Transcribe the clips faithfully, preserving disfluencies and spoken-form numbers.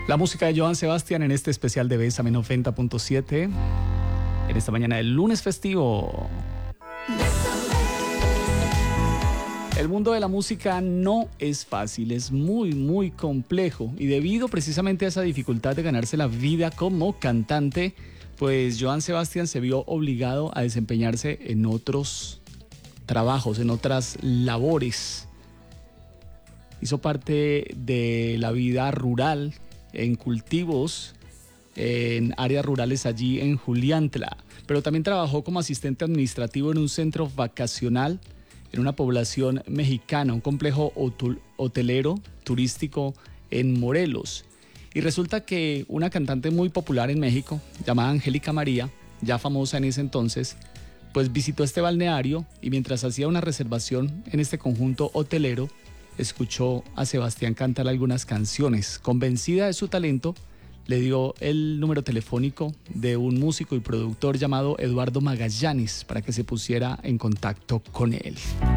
La música de Joan Sebastián en este especial de Bésame noventa punto siete. En esta mañana del lunes festivo. El mundo de la música no es fácil, es muy, muy complejo. Y debido precisamente a esa dificultad de ganarse la vida como cantante, pues Joan Sebastián se vio obligado a desempeñarse en otros trabajos, en otras labores. Hizo parte de la vida rural, en cultivos, en áreas rurales allí en Juliantla, pero también trabajó como asistente administrativo en un centro vacacional en una población mexicana, un complejo hotelero turístico en Morelos. Y resulta que una cantante muy popular en México, llamada Angélica María, ya famosa en ese entonces, pues visitó este balneario y mientras hacía una reservación en este conjunto hotelero, escuchó a Sebastián cantar algunas canciones. Convencida de su talento, le dio el número telefónico de un músico y productor llamado Eduardo Magallanes para que se pusiera en contacto con él.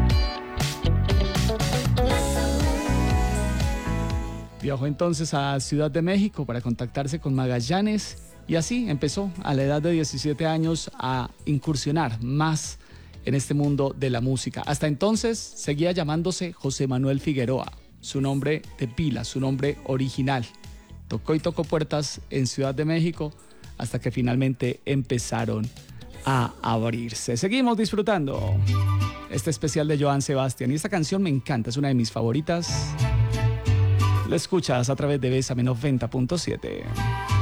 Viajó entonces a Ciudad de México para contactarse con Magallanes y así empezó a la edad de diecisiete años a incursionar más en este mundo de la música. Hasta entonces seguía llamándose José Manuel Figueroa, su nombre de pila, su nombre original. Tocó y tocó puertas en Ciudad de México hasta que finalmente empezaron a abrirse. Seguimos disfrutando este especial de Joan Sebastián y esta canción me encanta, es una de mis favoritas. La escuchas a través de Bésame noventa punto siete.